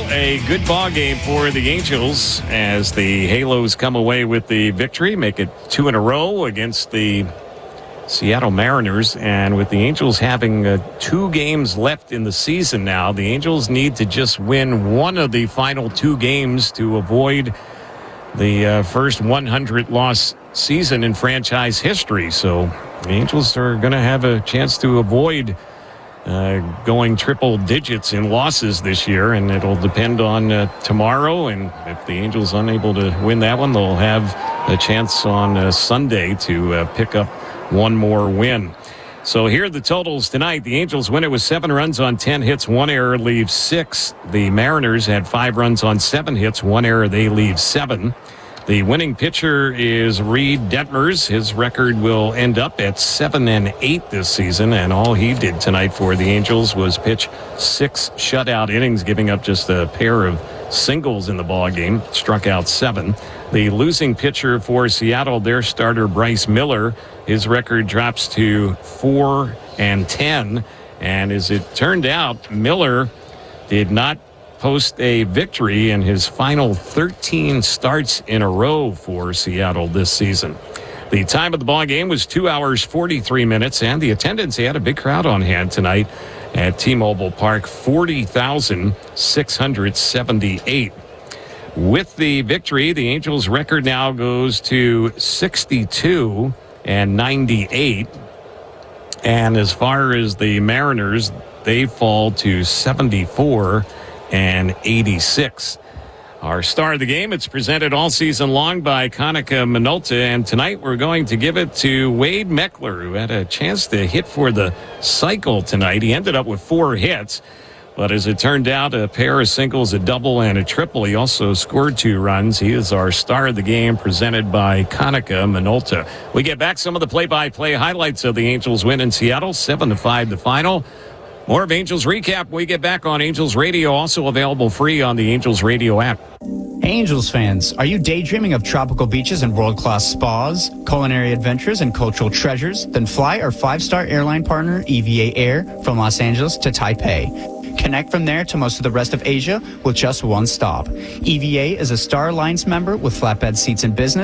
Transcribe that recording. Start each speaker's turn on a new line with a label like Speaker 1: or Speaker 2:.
Speaker 1: a good ball game for the Angels as the Halos come away with the victory, make it 2 in a row against the Seattle Mariners. And with the Angels having 2 games left in the season now, the Angels need to just win one of the final 2 games to avoid the first 100-loss season in franchise history. So the Angels are going to have a chance to avoid going triple digits in losses this year, and it'll depend on tomorrow. And if the Angels unable to win that one, they'll have a chance on Sunday to pick up one more win. So here are the totals tonight. The Angels win it with 7 runs on 10 hits, 1 error, leaves 6. The Mariners had 5 runs on 7 hits, 1 error, they leave 7. The winning pitcher is Reed Detmers. His record will end up at 7-8 this season, and all he did tonight for the Angels was pitch 6 shutout innings, giving up just a pair of singles in the ball game. Struck out 7. The losing pitcher for Seattle, their starter Bryce Miller, his record drops to 4-10, and as it turned out, Miller did not post a victory in his final 13 starts in a row for Seattle this season. The time of the ball game was 2 hours 43 minutes, and the attendance, they had a big crowd on hand tonight at T-Mobile Park, 40,678. With the victory, the Angels' record now goes to 62-98. And as far as the Mariners, they fall to 74-86. Our star of the game, it's presented all season long by Konica Minolta, and tonight we're going to give it to Wade Meckler, who had a chance to hit for the cycle tonight. He ended up with 4 hits, but as it turned out, a pair of singles, a double, and a triple. He also scored 2 runs. He is our star of the game, presented by Konica Minolta. We get back some of the play-by-play highlights of the Angels win in Seattle, 7-5 the final. More of Angels Recap when we get back on Angels Radio, also available free on the Angels Radio app.
Speaker 2: Angels fans, are you daydreaming of tropical beaches and world-class spas, culinary adventures, and cultural treasures? Then fly our 5-star airline partner, EVA Air, from Los Angeles to Taipei. Connect from there to most of the rest of Asia with just one stop. EVA is a Star Alliance member with flatbed seats in business.